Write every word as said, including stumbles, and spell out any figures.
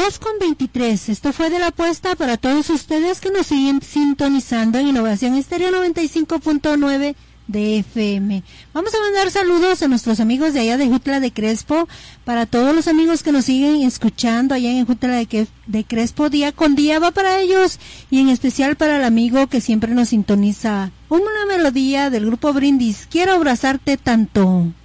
dos con veintitrés. Esto fue de la apuesta para todos ustedes que nos siguen sintonizando en Innovación Estéreo noventa y cinco punto nueve de F M. Vamos a mandar saludos a nuestros amigos de allá de Jutla de Crespo, para todos los amigos que nos siguen escuchando allá en Jutla de, que, de Crespo, día con día va para ellos, y en especial para el amigo que siempre nos sintoniza. Una melodía del grupo Brindis, Quiero abrazarte tanto.